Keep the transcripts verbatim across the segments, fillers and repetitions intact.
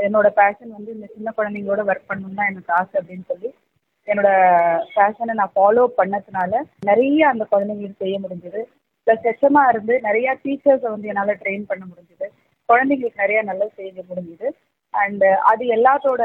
என்னோட பேஷன் வந்து இந்த சின்ன குழந்தைங்களோட ஒர்க் பண்ணணும் தான் எனக்கு ஆசை அப்படின்னு சொல்லி என்னோட பேஷனை நான் ஃபாலோ பண்ணதுனால நிறைய அந்த குழந்தைங்களுக்கு செய்ய முடிஞ்சது. ப்ளஸ் ஹெச்எம்மாக இருந்து நிறையா டீச்சர்ஸை வந்து என்னால் ட்ரெயின் பண்ண முடிஞ்சுது. குழந்தைங்களுக்கு நிறையா நல்லது செய்ய முடிஞ்சுது. அண்டு அது எல்லாத்தோட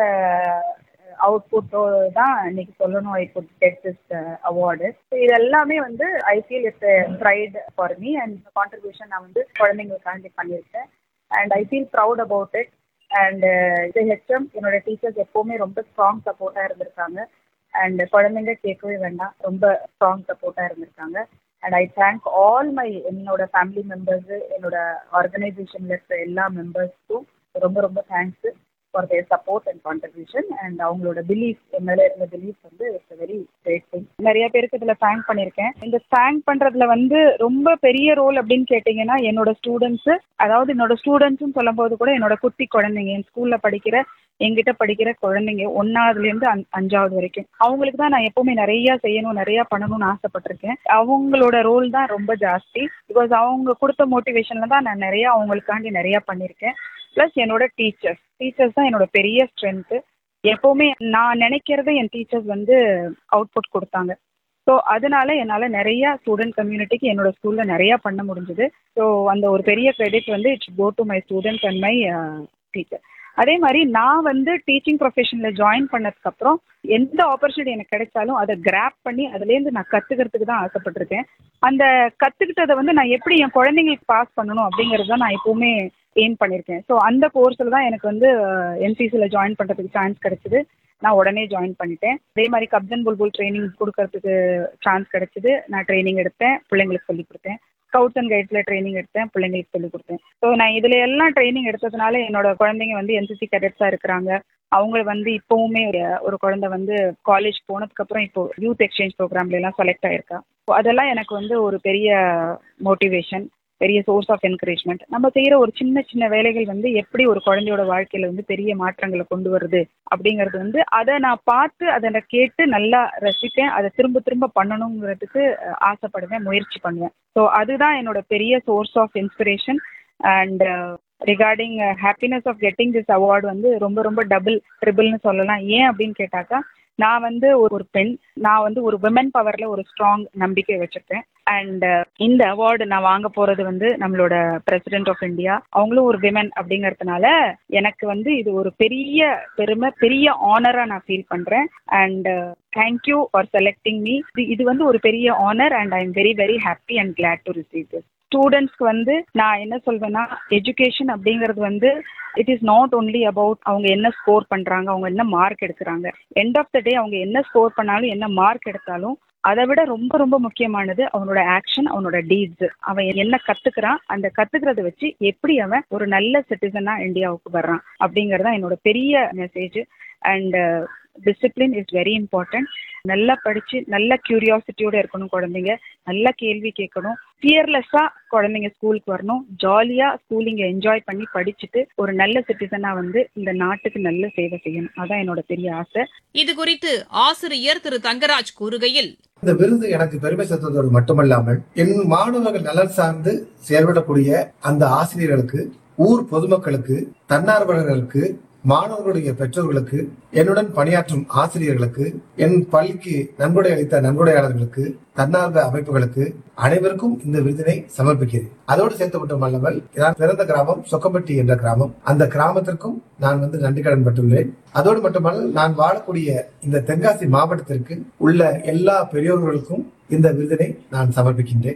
அவுட்புட்டோ தான் இன்னைக்கு சொல்லணும் I could get this award. So இது எல்லாமே வந்து I feel it's fried for me and contribution நான் வந்து குழந்தைங்களுக்காண்டி பண்ணியிருக்கேன். And I feel proud about it. And இது ஹெச்எம் என்னோட டீச்சர்ஸ் எப்போவுமே ரொம்ப ஸ்ட்ராங் சப்போர்ட்டாக இருந்திருக்காங்க. அண்ட் குழந்தைங்க கேட்கவே வேண்டாம், ரொம்ப ஸ்ட்ராங் சப்போர்ட்டாக இருந்திருக்காங்க. And I thank all my என்னோட ஃபேமிலி மெம்பர்ஸு, என்னோட ஆர்கனைசேஷனில் இருக்கிற எல்லா மெம்பர்ஸ்க்கும் ரொம்ப ரொம்ப thanks for their support and contribution. And அவங்களோட பிலீஃப் என் மேலே இருந்த பிலீஃப் வந்து இட்ஸ் வெரி கிரேட் திங். நிறைய பேருக்கு இதில் தேங்க் பண்ணியிருக்கேன். இந்த தேங்க் பண்ணுறதுல வந்து ரொம்ப பெரிய ரோல் அப்படின்னு கேட்டிங்கன்னா என்னோட ஸ்டூடெண்ட்ஸு, அதாவது என்னோட ஸ்டூடெண்ட்ஸுன்னு சொல்லும் போது கூட என்னோட குட்டி குழந்தைங்க, என் ஸ்கூலில் படிக்கிற எங்கிட்ட படிக்கிற குழந்தைங்க ஒன்னாவதுலேருந்து அஞ் அஞ்சாவது வரைக்கும் அவங்களுக்கு தான் நான் எப்போவுமே நிறையா செய்யணும், நிறையா பண்ணணும்னு ஆசைப்பட்டிருக்கேன். அவங்களோட ரோல் தான் ரொம்ப ஜாஸ்தி. பிகாஸ் அவங்க கொடுத்த மோட்டிவேஷனில் தான் நான் நிறையா அவங்களுக்காண்டி நிறையா பண்ணியிருக்கேன். ப்ளஸ் என்னோட டீச்சர்ஸ் டீச்சர்ஸ் தான் என்னோட பெரிய ஸ்ட்ரென்த்து. எப்போவுமே நான் நினைக்கிறத என் டீச்சர்ஸ் வந்து அவுட்புட் கொடுத்தாங்க. ஸோ அதனால என்னால் நிறையா ஸ்டூடெண்ட் கம்யூனிட்டிக்கு என்னோட ஸ்கூலில் நிறையா பண்ண முடிஞ்சுது. ஸோ அந்த ஒரு பெரிய கிரெடிட் வந்து it's go to my students and my teacher. அதே மாதிரி நான் வந்து டீச்சிங் ப்ரொஃபஷனில் ஜாயின் பண்ணதுக்கப்புறம் எந்த ஆப்பர்ச்சுனிட்டி எனக்கு கிடைச்சாலும் அதை கிராப் பண்ணி அதுலேருந்து நான் கற்றுக்கிறதுக்கு தான் ஆசைப்பட்டிருக்கேன். அந்த கற்றுக்கிட்டதை வந்து நான் எப்படி என் குழந்தைங்களுக்கு பாஸ் பண்ணணும் அப்படிங்கிறது தான் நான் எப்போவுமே எய்ம் பண்ணியிருக்கேன். ஸோ அந்த கோர்ஸில் தான் எனக்கு வந்து என்சிசியில் ஜாயின் பண்ணுறதுக்கு சான்ஸ் கிடச்சிது. நான் உடனே ஜாயின் பண்ணிட்டேன். அதே மாதிரி கப்ஜன் புல்புல் ட்ரைனிங் கொடுக்கறதுக்கு சான்ஸ் கிடச்சிது. நான் ட்ரைனிங் எடுத்தேன், பிள்ளைங்களுக்கு சொல்லிக் கொடுத்தேன். ஸ்கவுட்ஸ் அண்ட் கைட்ஸில் ட்ரைனிங் எடுத்தேன், பிள்ளைங்களுக்கு சொல்லிக் கொடுத்தேன். ஸோ நான் இதில் எல்லாம் ட்ரைனிங் எடுத்ததுனால என்னோட குழந்தைங்க வந்து என்சிசி கேடட்ஸாக இருக்கிறாங்க. அவங்க வந்து இப்போவுமே ஒரு குழந்தை வந்து காலேஜ் போனதுக்கப்புறம் இப்போ யூத் எக்ஸ்சேஞ்ச் ப்ரோக்ராம்ல எல்லாம் செலக்ட் ஆயிருக்கா. ஸோ அதெல்லாம் எனக்கு வந்து ஒரு பெரிய மோட்டிவேஷன், பெரிய சோர்ஸ் ஆஃப் என்கரேஜ்மெண்ட். நம்ம செய்கிற ஒரு சின்ன சின்ன வேலைகள் வந்து எப்படி ஒரு குழந்தையோட வாழ்க்கையில் வந்து பெரிய மாற்றங்களை கொண்டு வருது அப்படிங்கிறது வந்து அதை நான் பார்த்து அதை நான் கேட்டு நல்லா ரசிப்பேன். அதை திரும்ப திரும்ப பண்ணணுங்கிறதுக்கு ஆசைப்படுவேன், முயற்சி பண்ணுவேன். ஸோ அதுதான் என்னோட பெரிய source of inspiration. And regarding happiness of getting this award வந்து ரொம்ப ரொம்ப டபுள் ட்ரிபிள்னு சொல்லலாம். ஏன் அப்படின்னு கேட்டாக்கா, நான் வந்து ஒரு பெண், நான் வந்து ஒரு விமன் பவரில் ஒரு ஸ்ட்ராங் நம்பிக்கை வச்சுருக்கேன். அண்ட் இந்த அவார்டு நான் வாங்க போகிறது வந்து நம்மளோட பிரசிடென்ட் ஆஃப் இந்தியா, அவங்களும் ஒரு விமன் அப்படிங்கிறதுனால எனக்கு வந்து இது ஒரு பெரிய பெருமை, பெரிய ஆனராக நான் ஃபீல் பண்ணுறேன். And thank you for selecting me. இது வந்து ஒரு பெரிய honour and I am very very happy and glad to receive this. ஸ்டூடெண்ட்ஸ்க்கு வந்து நான் என்ன சொல்வேன்னா, எஜுகேஷன் அப்படிங்கிறது வந்து it is not only about அவங்க என்ன ஸ்கோர் பண்ணுறாங்க, அவங்க என்ன மார்க் எடுக்கிறாங்க. எண்ட் ஆஃப் த டே அவங்க என்ன ஸ்கோர் பண்ணாலும் என்ன மார்க் எடுத்தாலும் அதை விட ரொம்ப ரொம்ப முக்கியமானது அவனோட ஆக்ஷன், அவனோட டீட்ஸ். அவன் என்ன கற்றுக்கிறான், அந்த கற்றுக்கிறத வச்சு எப்படி அவன் ஒரு நல்ல சிட்டிசனாக இந்தியாவுக்கு வர்றான் அப்படிங்கிறது என்னோட பெரிய message. And discipline is very important. நல்லா படித்து நல்ல க்யூரியாசிட்டியோடு இருக்கணும் குழந்தைங்க, நல்லா கேள்வி கேட்கணும், ஃபியர்லெஸ்ஸாக குழந்தைங்க ஸ்கூலுக்கு வரணும், ஜாலியாக ஸ்கூலிங்க என்ஜாய் பண்ணி படிச்சுட்டு ஒரு நல்ல சிட்டிசனாக வந்து இந்த நாட்டுக்கு நல்ல சேவை செய்யணும். அதான் என்னோட பெரிய ஆசை. இது குறித்து ஆசிரியர் திரு தங்கராஜ் கூறுகையில், இந்த விருது எனக்கு பெருமை சேர்த்ததோடு மட்டுமல்லாமல் என் மாணவர்கள் நலன் சார்ந்து செயல்படக்கூடிய அந்த ஆசிரியர்களுக்கு, ஊர் பொதுமக்களுக்கு, தன்னார்வலர்களுக்கு, மாணவர்களுடைய பெற்றோர்களுக்கு, என்னுடன் பணியாற்றும் ஆசிரியர்களுக்கு, என் பள்ளிக்கு நன்கொடை அளித்த நன்கொடையாளர்களுக்கு, தன்னார்வ அமைப்புகளுக்கு அனைவருக்கும் இந்த விருதினை சமர்ப்பிக்கிறேன். அதோடு சேர்த்து மட்டுமல்லாமல் நான் பிறந்த கிராமம் சொக்கம்பட்டி என்ற கிராமம், அந்த கிராமத்திற்கும் நான் வந்து நன்றி கடன் பட்டுள்ளேன். அதோடு மட்டுமல்ல நான் வாழக்கூடிய இந்த தென்காசி மாவட்டத்திற்கு உள்ள எல்லா பெரியோர்களுக்கும் இந்த விருதினை நான் சமர்ப்பிக்கின்றேன்.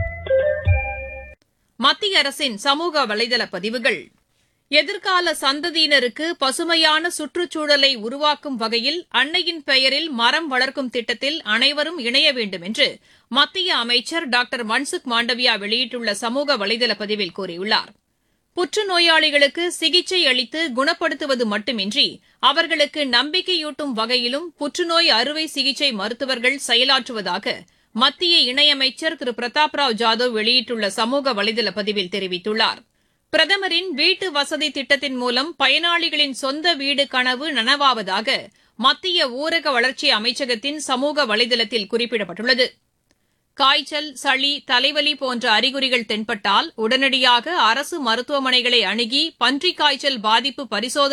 மத்திய அரசின் சமூக வலைதள பதிவுகள். எதிர்கால சந்ததியினருக்கு பசுமையான சுற்றுச்சூழலை உருவாக்கும் வகையில் அன்னையின் பெயரில் மரம் வளர்க்கும் திட்டத்தில் அனைவரும் இணைய வேண்டும் என்று மத்திய அமைச்சர் டாக்டர் மன்சுக் மாண்டவியா வெளியிட்டுள்ள சமூக வலைதள பதிவில் கூறியுள்ளார். புற்றுநோயாளிகளுக்கு சிகிச்சை அளித்து குணப்படுத்துவது மட்டுமின்றி அவர்களுக்கு நம்பிக்கையூட்டும் வகையிலும் புற்றுநோய் அறுவை சிகிச்சை மருத்துவர்கள் செயலாற்றுவதாக மத்திய இணையமைச்சர் திரு பிரதாப் ராவ் ஜாதவ் வெளியிட்டுள்ள சமூக வலைதள பதிவில் தெரிவித்துள்ளார். பிரதமரின் வீட்டு வசதி திட்டத்தின் மூலம் பயனாளிகளின் சொந்த வீடு கனவு நனவாவதாக மத்திய ஊரக வளர்ச்சி அமைச்சகத்தின் சமூக வலைதளத்தில் குறிப்பிடப்பட்டுள்ளது. காய்ச்சல், சளி, தலைவலி போன்ற அறிகுறிகள் தென்பட்டால் உடனடியாக அரசு மருத்துவமனைகளை அணுகி பன்றிக் காய்ச்சல் பாதிப்பு பரிசோதனை